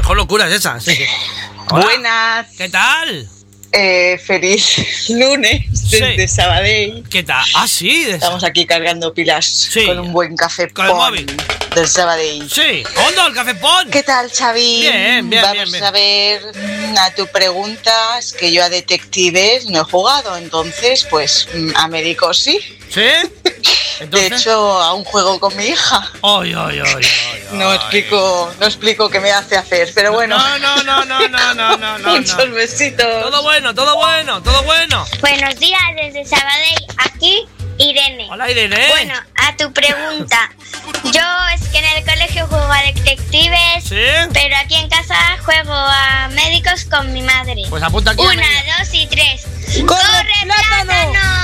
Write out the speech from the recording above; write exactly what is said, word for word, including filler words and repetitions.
mejor locura es esa, sí. Hola. Buenas. ¿Qué tal? Eh, feliz lunes desde Sí. Sabadell. ¿Qué tal? Ah, sí. de- Estamos aquí cargando pilas Sí. con un buen café Con el pon móvil. del Sabadell. Sí. ¿Hondo el café pon? ¿Qué tal, Xavi? Bien, bien, Vamos bien, bien. a ver mm, a tu pregunta. Es que yo a detectives no he jugado, entonces, pues mm, a médicos sí. ¿Sí? De Entonces... hecho, a un juego con mi hija. Ay, ay, ay, ay, No ay. explico, no explico qué me hace hacer, pero bueno. No, no, no, no, no, no, no, no. Muchos besitos. Todo bueno, todo bueno, todo bueno. Buenos días desde Sabadell, aquí Irene. Hola, Irene. Bueno, a tu pregunta. Yo es que en el colegio juego a detectives, ¿Sí? pero aquí en casa juego a médicos con mi madre. Pues apunta aquí. a Una, media. dos y tres. ¡Corre, plátano!